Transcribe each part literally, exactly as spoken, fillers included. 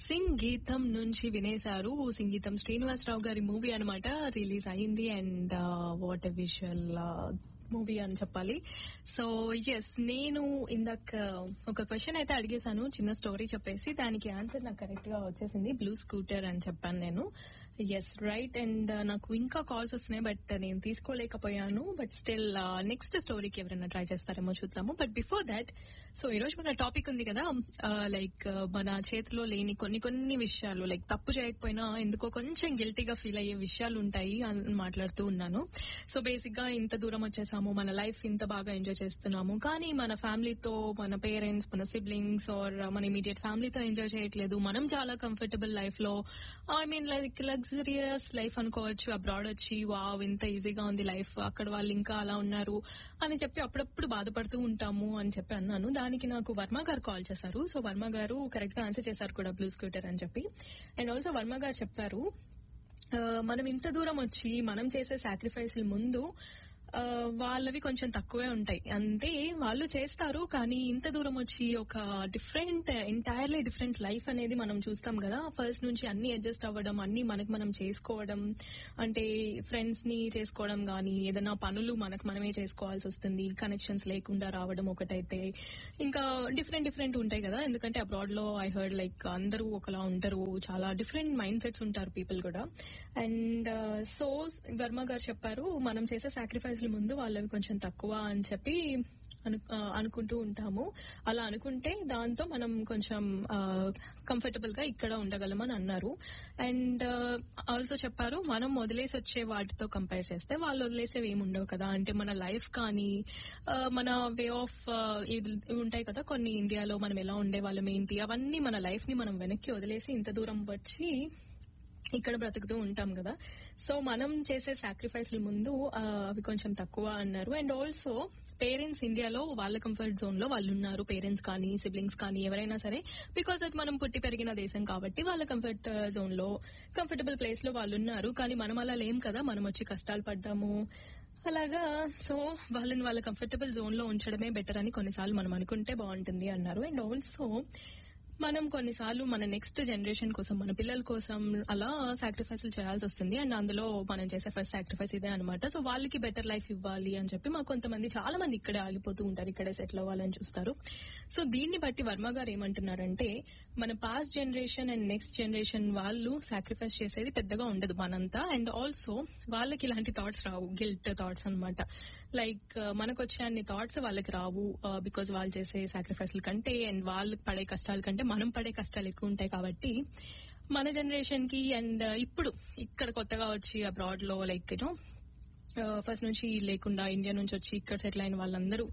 సింగీతం నుంచి వినేశారు. సింగీతం శ్రీనివాసరావు గారి మూవీ అనమాట, రిలీజ్ అయింది. And what a visual movie అని చెప్పాలి. సో ఎస్, నేను ఇందాక ఒక క్వశ్చన్ అయితే అడిగేశాను, చిన్న స్టోరీ చెప్పేసి దానికి ఆన్సర్ నాకు కరెక్ట్ గా వచ్చేసింది. బ్లూ స్కూటర్ అని చెప్పాను నేను. Yes right. అండ్ నాకు ఇంకా కాల్స్ వస్తున్నాయి, బట్ నేను తీసుకోలేకపోయాను. బట్ స్టిల్ నెక్స్ట్ స్టోరీకి ఎవరైనా ట్రై చేస్తారేమో చూద్దాము. బట్ బిఫోర్ దాట్, సో ఈ రోజు మన టాపిక్ ఉంది కదా, లైక్ మన చేతిలో లేని కొన్ని కొన్ని విషయాలు, లైక్ తప్పు చేయకపోయినా ఎందుకో కొంచెం గిల్టీగా ఫీల్ అయ్యే విషయాలు ఉంటాయి అని మాట్లాడుతూ ఉన్నాను. సో బేసిక్ గా ఇంత దూరం వచ్చేసాము, మన లైఫ్ ఇంత బాగా ఎంజాయ్ చేస్తున్నాము, కానీ మన ఫ్యామిలీతో, మన పేరెంట్స్, మన సిబ్లింగ్స్ ఆర్ మన ఇమీడియట్ ఫ్యామిలీతో ఎంజాయ్ చేయట్లేదు. మనం చాలా కంఫర్టబుల్ లైఫ్ లో, I mean like luxurious life అనుకోవచ్చు, అబ్రాడ్ వచ్చి వావ్ ఇంత ఈజీగా ఉంది లైఫ్, అక్కడ వాళ్ళు ఇంకా అలా ఉన్నారు అని చెప్పి అప్పుడప్పుడు బాధపడుతూ ఉంటాము అని చెప్పి అన్నాను. దానికి నాకు వర్మ గారు కాల్ చేశారు. సో వర్మ గారు కరెక్ట్ గా ఆన్సర్ చేశారు కూడా, బ్లూ స్కూటర్ అని చెప్పి. అండ్ ఆల్సో వర్మ గారు చెప్పారు, మనం ఇంత దూరం వచ్చి మనం చేసే సాక్రిఫైస్ ముందు వాళ్ళవి కొంచెం తక్కువే ఉంటాయి. అంటే వాళ్ళు చేస్తారు, కానీ ఇంత దూరం వచ్చి ఒక డిఫరెంట్, ఎంటైర్లీ డిఫరెంట్ లైఫ్ అనేది మనం చూస్తాం కదా. ఫస్ట్ నుంచి అన్ని అడ్జస్ట్ అవ్వడం, అన్ని మనకు మనం చేసుకోవడం, అంటే ఫ్రెండ్స్ ని చేసుకోవడం గానీ, ఏదైనా పనులు మనకు మనమే చేసుకోవాల్సి వస్తుంది, కనెక్షన్స్ లేకుండా రావడం ఒకటైతే, ఇంకా డిఫరెంట్ డిఫరెంట్ ఉంటాయి కదా. ఎందుకంటే అబ్రాడ్ లో ఐ హర్డ్ లైక్ అందరూ ఒకలా ఉంటారు, చాలా డిఫరెంట్ మైండ్ సెట్స్ ఉంటారు పీపుల్ కూడా. అండ్ సో వర్మ గారు చెప్పారు, మనం చేసే సాక్రిఫైస్ ముందు వాళ్ళవి కొంచెం తక్కువ అని చెప్పి అనుకుంటూ ఉంటాము. అలా అనుకుంటే దాంతో మనం కొంచెం కంఫర్టబుల్ గా ఇక్కడ ఉండగలమని అన్నారు. అండ్ ఆల్సో చెప్పారు, మనం వదిలేసి వచ్చే వాటితో కంపేర్ చేస్తే వాళ్ళు వదిలేసేవి ఏమి ఉండవు కదా. అంటే మన లైఫ్ కానీ, మన వే ఆఫ్ ఉంటాయి కదా కొన్ని, ఇండియాలో మనం ఎలా ఉండే వాళ్ళం ఏంటి, అవన్నీ మన లైఫ్ ని మనం వెనక్కి వదిలేసి ఇంత దూరం వచ్చి ఇక్కడ బ్రతుకుతూ ఉంటాం కదా. సో మనం చేసే సాక్రిఫైస్ల ముందు అవి కొంచెం తక్కువ అన్నారు. అండ్ ఆల్సో పేరెంట్స్ ఇండియాలో వాళ్ళ కంఫర్ట్ జోన్ లో వాళ్ళు ఉన్నారు, పేరెంట్స్ కానీ సిబ్లింగ్స్ కానీ ఎవరైనా సరే, బికాస్ అది మనం పుట్టి పెరిగిన దేశం కాబట్టి వాళ్ళ కంఫర్ట్ జోన్ లో, కంఫర్టబుల్ ప్లేస్ లో వాళ్ళు ఉన్నారు. కానీ మనం అలా లేం కదా, మనం వచ్చి కష్టాలు పడ్డాము అలాగా. సో వాళ్ళని వాళ్ళ కంఫర్టబుల్ జోన్ లో ఉంచడమే బెటర్ అని కొన్నిసార్లు మనం అనుకుంటే బాగుంటుంది అన్నారు. అండ్ ఆల్సో మనం కొన్నిసార్లు మన నెక్స్ట్ జనరేషన్ కోసం, మన పిల్లల కోసం అలా సాక్రిఫైస్లు చేయాల్సి వస్తుంది. అండ్ అందులో మనం చేసే ఫస్ట్ సాక్రిఫైస్ ఇదే అనమాట. సో వాళ్ళకి బెటర్ లైఫ్ ఇవ్వాలి అని చెప్పి మా కొంతమంది, చాలా మంది ఇక్కడే ఆగిపోతూ ఉంటారు, ఇక్కడే సెటిల్ అవ్వాలని చూస్తారు. సో దీన్ని బట్టి వర్మ గారు ఏమంటున్నారంటే, మన past generation and next generation వాళ్ళు సాక్రిఫైస్ చేసేది పెద్దగా ఉండదు మనంతా. అండ్ ఆల్సో వాళ్ళకి ఇలాంటి థాట్స్ రావు, గిల్ట్ థాట్స్ అనమాట. లైక్ మనకు వచ్చే అన్ని థాట్స్ వాళ్ళకి రావు, బికాజ్ వాళ్ళు చేసే సాక్రిఫైస్ల కంటే అండ్ వాళ్ళకి పడే కష్టాల కంటే మనం పడే కష్టాలు ఎక్కువ ఉంటాయి. కాబట్టి మన జనరేషన్ కి అండ్ ఇప్పుడు ఇక్కడ కొత్తగా వచ్చి అబ్రాడ్ లో లైక్ యూనో ఫస్ట్ నుంచి లేకుండా ఇండియా నుంచి వచ్చి ఇక్కడ సెటిల్ అయిన వాళ్ళందరూ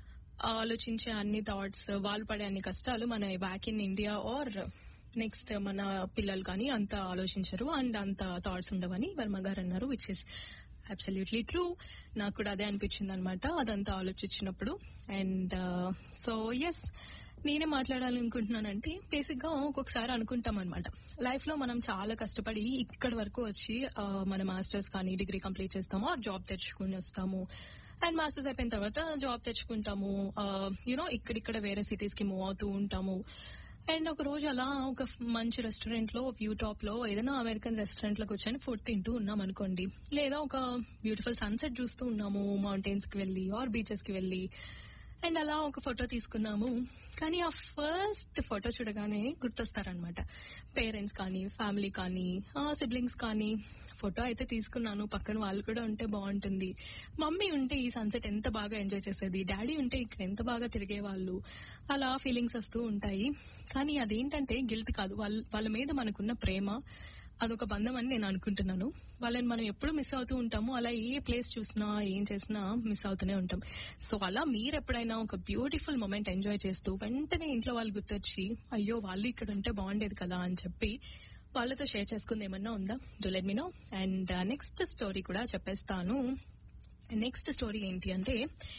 ఆలోచించే అన్ని థాట్స్, వాళ్ళు పడే అన్ని కష్టాలు మన back in India are next మన పిల్లలు కానీ అంత ఆలోచించరు అండ్ అంత థాట్స్ ఉండవని వర్మ గారు అన్నారు. Which is absolutely true. నాకు కూడా అదే అనిపించింది అనమాట అదంతా ఆలోచించినప్పుడు. అండ్ సో ఎస్, నేనే మాట్లాడాలనుకుంటున్నానంటే, బేసిక్ గా ఒక్కొక్కసారి అనుకుంటాం అనమాట, లైఫ్ లో మనం చాలా కష్టపడి ఇక్కడి వరకు వచ్చి మన మాస్టర్స్ కానీ డిగ్రీ కంప్లీట్ చేస్తాము, జాబ్ తెచ్చుకుని వస్తాము. అండ్ మాస్టర్స్ అయిపోయిన తర్వాత జాబ్ తెచ్చుకుంటాము, యూనో ఇక్కడిక్కడ వేరే సిటీస్ కి మూవ్ అవుతూ ఉంటాము. అండ్ ఒక రోజు అలా ఒక మంచి రెస్టారెంట్ లో, వ్యూ టాప్ లో, ఏదైనా అమెరికన్ రెస్టారెంట్ లో కూర్చొని ఫుడ్ తింటూ ఉన్నాం అనుకోండి, లేదా ఒక బ్యూటిఫుల్ సన్సెట్ చూస్తూ ఉన్నాము మౌంటైన్స్ కి వెళ్లి ఆర్ బీచెస్ కి వెళ్లి, అండ్ అలా ఒక ఫోటో తీసుకున్నాము. కానీ ఆ ఫస్ట్ ఫోటో చూడగానే గుర్తొస్తారనమాట పేరెంట్స్ కానీ, ఫ్యామిలీ కానీ, సిబ్లింగ్స్ కానీ. ఫోటో అయితే తీసుకున్నాను, పక్కన వాళ్ళు కూడా ఉంటే బాగుంటుంది, మమ్మీ ఉంటే ఈ సన్సెట్ ఎంత బాగా ఎంజాయ్ చేసేది, డాడీ ఉంటే ఇక్కడ ఎంత బాగా తిరిగే వాళ్ళు, అలా ఫీలింగ్స్ వస్తూ ఉంటాయి. కానీ అదేంటంటే గిల్ట్ కాదు, వాళ్ళ వాళ్ళ మీద మనకున్న ప్రేమ, అదొక బంధం అని నేను అనుకుంటున్నాను. వాళ్ళని మనం ఎప్పుడు మిస్ అవుతూ ఉంటాము, అలా ఏ ప్లేస్ చూసినా ఏం చేసినా మిస్ అవుతూనే ఉంటాం. సో అలా మీరు ఎప్పుడైనా ఒక బ్యూటిఫుల్ మూమెంట్ ఎంజాయ్ చేస్తూ వెంటనే ఇంట్లో వాళ్ళు గుర్తొచ్చి, అయ్యో వాళ్ళు ఇక్కడ ఉంటే బాగుండేది కదా అని చెప్పి వాళ్ళతో షేర్ చేసుకుంది ఏమన్నా ఉందా? Do let me no. And next story కూడా చెప్పేస్తాను. నెక్స్ట్ స్టోరీ ఏంటి అంటే,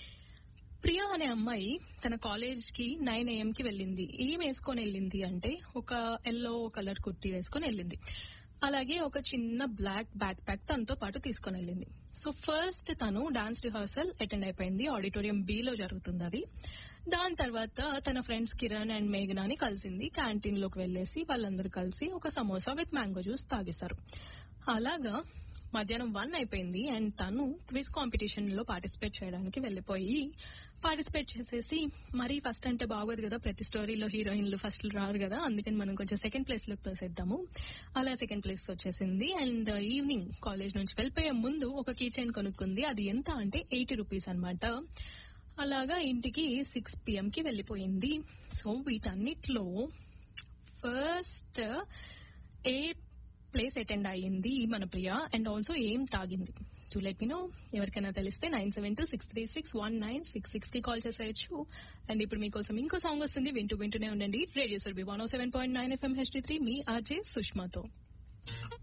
ప్రియా అనే అమ్మాయి తన కాలేజ్ కి నైన్ ఏఎం కి వెళ్ళింది. ఏం వేసుకొని వెళ్ళింది అంటే, ఒక ఎల్లో కలర్ కుర్తీ వేసుకొని వెళ్ళింది. అలాగే ఒక చిన్న బ్లాక్ బ్యాక్ ప్యాక్ తనతో పాటు తీసుకొని వెళ్ళింది. సో ఫస్ట్ తను డాన్స్ రిహార్సల్ అటెండ్ అయిపోయింది, ఆడిటోరియం బి లో జరుగుతుంది అది. దాని తర్వాత తన ఫ్రెండ్స్ కిరణ్ అండ్ మేఘనాని కలిసింది. క్యాంటీన్ లోకి వెళ్లేసి వాళ్ళందరూ కలిసి ఒక సమోసా విత్ మ్యాంగో జ్యూస్ తాగేశారు. అలాగా మధ్యాహ్నం వన్ అయిపోయింది అండ్ తను క్విజ్ కాంపిటీషన్ లో పార్టిసిపేట్ చేయడానికి వెళ్లిపోయి పార్టిసిపేట్ చేసేసి, మరి ఫస్ట్ అంటే బాగోదు కదా, ప్రతి స్టోరీలో హీరోయిన్లు ఫస్ట్ రారు కదా, అందుకని మనం కొంచెం సెకండ్ ప్లేస్ లోకి తోసేద్దాము. అలా సెకండ్ ప్లేస్ వచ్చేసింది. అండ్ ఈవినింగ్ కాలేజ్ నుంచి వెళ్ళిపోయే ముందు ఒక కీ చైన్ కొనుక్కుంది. అది ఎంత అంటే ఎయిటీ రూపీస్ అనమాట. అలాగా ఇంటికి సిక్స్ పిఎం కి వెళ్లిపోయింది. సో వీటన్నిట్లో ఫస్ట్ ఏ ప్లేస్ అటెండ్ అయ్యింది మన ప్రియ అండ్ ఆల్సో ఏం తాగింది. To let me no. ఎవరికైనా తెలిస్తే nine seven two six three six one nine six six కి కాల్ చేసేయచ్చు. అండ్ ఇప్పుడు మీకోసం ఇంకో సాంగ్ వస్తుంది, వింటూ వింటూనే ఉండండి రేడియో సురభి వన్ ఓ seven point nine FM H D three మీ ఆర్జే సుష్మాతో.